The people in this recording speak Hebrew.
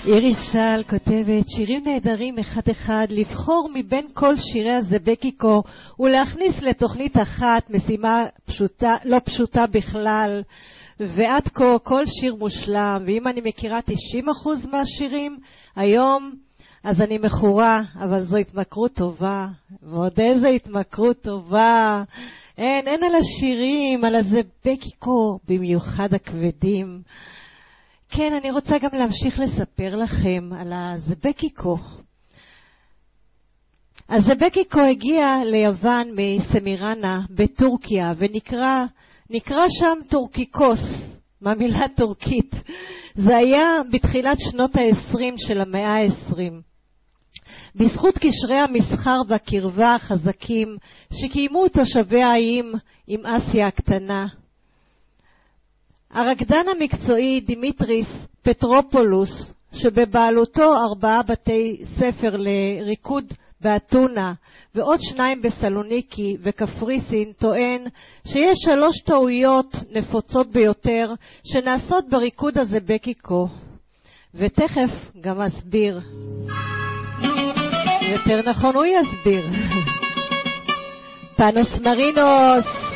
איריס של כותבת שירים נהדרים אחד אחד, לבחור מבין כל שירי הזבקיקו ולהכניס לתוכנית אחת, משימה פשוטה, לא פשוטה בכלל, ועד כה כל שיר מושלם, ואם אני מכירה 90% מהשירים היום, אז אני מכורה, אבל זו התמכרות טובה, ועוד איזו התמכרות טובה. אין על השירים, על הזבקיקו, במיוחד הכבדים. כן, אני רוצה גם להמשיך לספר לכם על הזבקיקו. הזבקיקו הגיע ליוון מסמירנה בטורקיה, ונקרא שם טורקיקוס, מהמילה טורקית. זה היה בתחילת שנות ה-20 של המאה ה-20. בזכות קשרי המסחר והקרבה החזקים שקיימו תושבי האיים עם אסיה הקטנה. הרקדן המקצועי דימיטריס פטרופולוס, שבבעלותו 4 בתי ספר לריקוד באתונה ועוד 2 בסלוניקי וקפריסין, טוען שיש 3 טעויות נפוצות ביותר שנעשות בריקוד הזבקיקו, ותכף גם אסביר. יותר נכון הוא יסביר. פאנוס מרינוס.